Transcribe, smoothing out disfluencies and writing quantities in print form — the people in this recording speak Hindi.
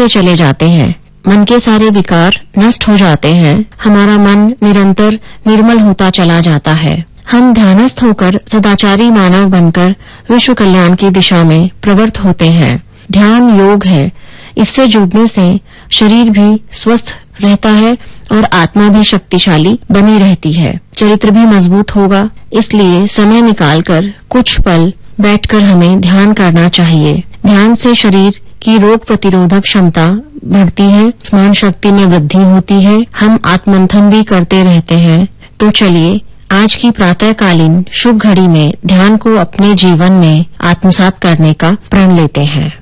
बढ़ते चले जाते हैं। मन के सारे विकार नष्ट हो जाते हैं। हमारा मन निरंतर निर्मल होता चला जाता है। हम ध्यानस्थ होकर सदाचारी मानव बनकर विश्व कल्याण की दिशा में प्रवृत्त होते हैं। ध्यान योग है। इससे जुड़ने से शरीर भी स्वस्थ रहता है और आत्मा भी शक्तिशाली बनी रहती है। चरित्र भी मजबूत होगा। इसलिए समय निकालकर कुछ पल बैठकर हमें ध्यान करना चाहिए। ध्यान से शरीर की रोग प्रतिरोधक क्षमता बढ़ती है, स्मरण शक्ति में वृद्धि होती है, हम आत्ममंथन भी करते रहते हैं। तो चलिए आज की प्रातःकालीन शुभ घड़ी में ध्यान को अपने जीवन में आत्मसात करने का प्रण लेते हैं।